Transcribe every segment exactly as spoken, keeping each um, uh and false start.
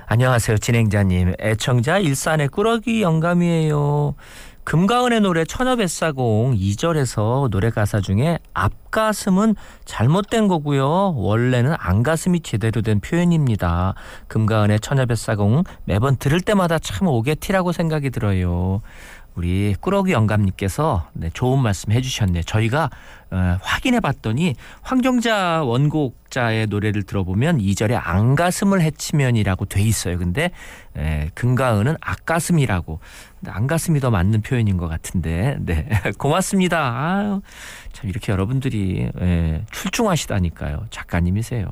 안녕하세요, 진행자님. 애청자 일산의 꾸러기 영감이에요. 금가은의 노래 처녀뱃사공 이 절에서 노래 가사 중에 앞가슴은 잘못된 거고요. 원래는 안가슴이 제대로 된 표현입니다. 금가은의 처녀뱃사공 매번 들을 때마다 참 오게티라고 생각이 들어요. 우리 꾸러기 영감님께서 네, 좋은 말씀 해주셨네요. 저희가 어, 확인해봤더니 황정자 원곡자의 노래를 들어보면 이 절에 안가슴을 해치면이라고 돼 있어요. 근데 에, 금가은은 앞가슴이라고. 근데 안가슴이 더 맞는 표현인 것 같은데. 네, 고맙습니다. 아유, 참 이렇게 여러분들이 에, 출중하시다니까요. 작가님이세요.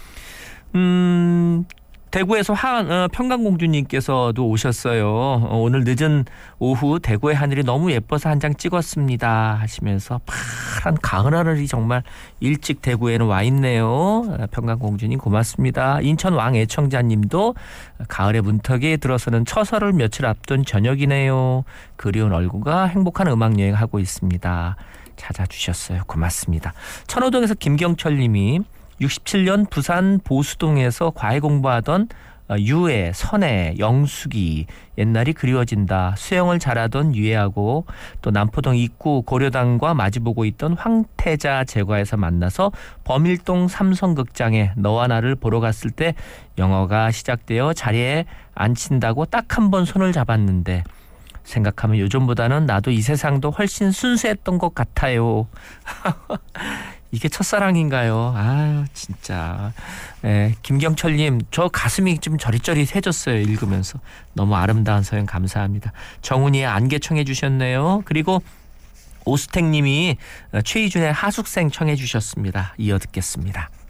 음... 대구에서 한, 어, 평강공주님께서도 오셨어요. 어, 오늘 늦은 오후 대구의 하늘이 너무 예뻐서 한 장 찍었습니다 하시면서 파란 가을 하늘이 정말 일찍 대구에는 와 있네요. 어, 평강공주님 고맙습니다. 인천 왕 애청자님도 가을의 문턱에 들어서는 처서를 며칠 앞둔 저녁이네요. 그리운 얼굴과 행복한 음악여행 하고 있습니다. 찾아주셨어요. 고맙습니다. 천호동에서 김경철님이 육십칠 년 부산 보수동에서 과외 공부하던 유애, 선애, 영숙이 옛날이 그리워진다. 수영을 잘하던 유애하고 또 남포동 입구 고려당과 마주보고 있던 황태자 제과에서 만나서 범일동 삼성극장에 너와 나를 보러 갔을 때 영화가 시작되어 자리에 앉힌다고 딱 한 번 손을 잡았는데 생각하면 요즘보다는 나도 이 세상도 훨씬 순수했던 것 같아요. 이게 첫사랑인가요? 아유 진짜. 네, 김경철님 저 가슴이 좀 저릿저릿해졌어요. 읽으면서. 너무 아름다운 사연 감사합니다. 정훈이의 안개 청해 주셨네요. 그리고 오스택님이 최희준의 하숙생 청해 주셨습니다. 이어 듣겠습니다.